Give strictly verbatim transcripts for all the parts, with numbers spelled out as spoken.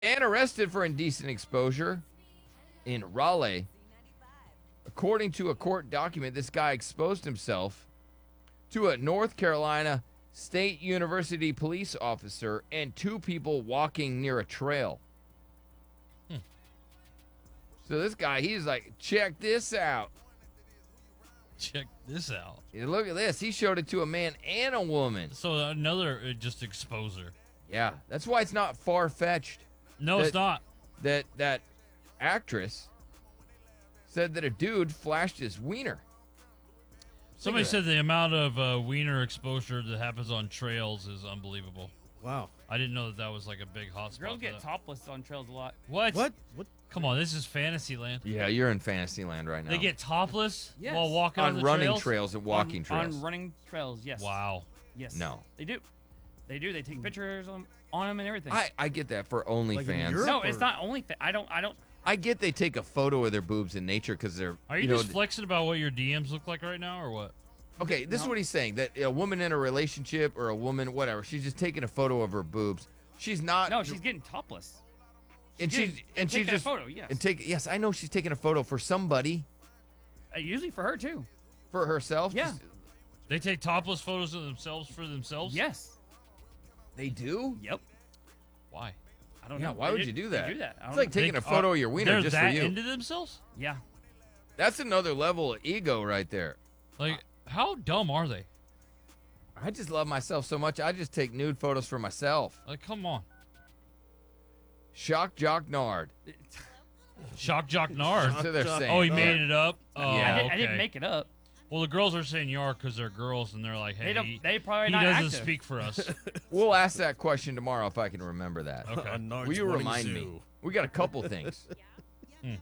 And arrested for indecent exposure in Raleigh. According to a court document, this guy exposed himself to a North Carolina State University police officer and two people walking near a trail. Hmm. So this guy, he's like, check this out. Check this out. Yeah, look at this. He showed it to a man and a woman. So another uh, just exposer. Yeah, that's why it's not far-fetched. No, that, it's not. That that actress said that a dude flashed his wiener. Somebody said the amount of uh, wiener exposure that happens on trails is unbelievable. Wow. I didn't know that that was like a big hotspot. Girls for get that. topless on trails a lot. What? What? What? Come on, this is fantasy land. Yeah, you're in fantasy land right now. They get topless Yes. while walking on, on the running trails? trails and walking on, trails. On running trails, yes. Wow. Yes. No. They do. They do. They take pictures on, on them and everything. I, I get that for Like in OnlyFans. Europe? no, it's not only. Th- I don't. I don't. I get they take a photo of their boobs in nature because they're. Are you, know, just flexing about what your D Ms look like right now, or what? Okay, this is No. what he's saying: that a woman in a relationship or a woman, whatever, she's just taking a photo of her boobs. She's not. No, she's getting topless. and yeah, she's and take she's that just photo, yes. and take yes, I know she's taking a photo for somebody, Uh, usually for her too. for herself. Yeah. Just- They take topless photos of themselves for themselves? Yes. they do. Yep. Why? I don't Yeah, know. why They would do- you do they that? do that. I It's don't like know. taking They- a photo are- of your wiener they're just that for you. into themselves? Yeah. That's another level of ego right there. Like, how dumb are they? I just love myself so much. I just take nude photos for myself. Like, come on. Shock Jock Nard. Shock Jock Nard. That's what they're saying. Oh, he made it up? Oh, Yeah. I, did, okay. I didn't make it up. Well, the girls are saying Yark because they're girls, and they're like, hey, They don't. he, They probably he not doesn't active. speak for us. We'll ask that question tomorrow if I can remember that. Okay. A Nard's Will you Morning remind Zoo. me? We got a couple things. Yeah.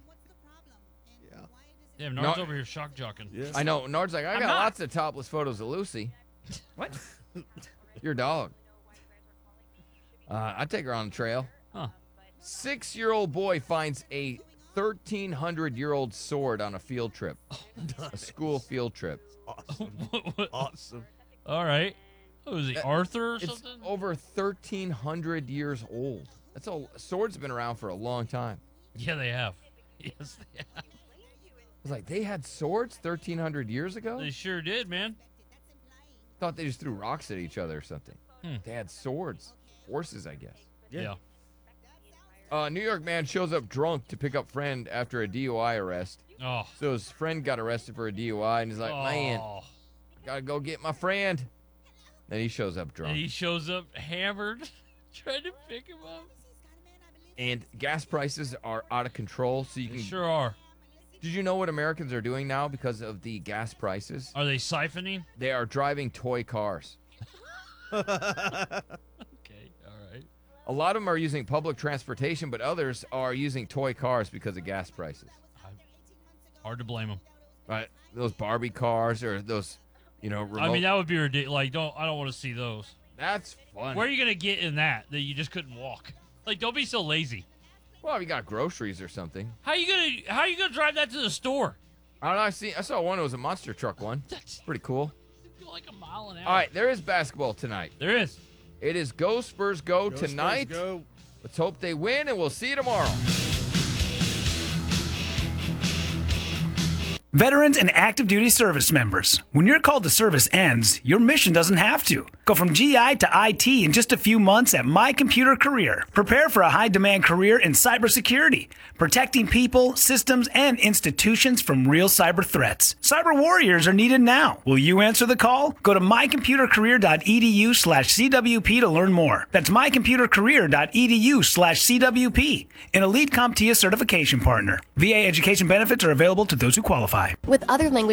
Damn, Nard's No- over here shock jocking. Yes. I know. Nard's like, I I'm got not. lots of topless photos of Lucy, What? your dog. Uh, I take her on the trail. Huh. Six-year-old boy finds a thirteen hundred year old sword on a field trip, a school field trip. Awesome. What- what- Awesome. All right. What was he, That- Arthur or It's something? over thirteen hundred years old. That's a sword's been around for a long time. Yeah, they have. Yes, they have. I was like, they had swords thirteen hundred years ago? They sure did, man. Thought they just threw rocks at each other or something. Hmm. They had swords. Horses, I guess. Yeah. Yeah. Uh, New York man shows up drunk to pick up friend after a D U I arrest. Oh. So his friend got arrested for a D U I, and he's like, man, Oh. I gotta go get my friend. Then he shows up drunk. And he shows up hammered, trying to pick him up. And gas prices are out of control. So you They can. sure are. Did you know what Americans are doing now because of the gas prices? Are they siphoning? They are driving toy cars. Okay, all right. A lot of them are using public transportation, but others are using toy cars because of gas prices. Hard to blame them. Right? Those Barbie cars or those, you know, remote. I mean, that would be ridiculous. Like, don't I don't want to see those. that's fun. Where are you gonna get in that that you just couldn't walk? Like, don't be so lazy. Well, if you got groceries or something. How you gonna How you gonna drive that to the store? I don't know. I see. I saw one. It was a monster truck one. That's Pretty cool. like a mile an hour. All right, there is basketball tonight. There is. It is Go Spurs Go, Go Spurs, tonight. go. Let's hope they win, and we'll see you tomorrow. Veterans and active duty service members, when your call to service ends, your mission doesn't have to. Go from G I to I T in just a few months at My Computer Career. Prepare for a high-demand career in cybersecurity, protecting people, systems, and institutions from real cyber threats. Cyber warriors are needed now. Will you answer the call? Go to mycomputercareer.edu slash CWP to learn more. That's mycomputercareer.edu slash CWP, an Elite CompTIA certification partner. V A education benefits are available to those who qualify. With other language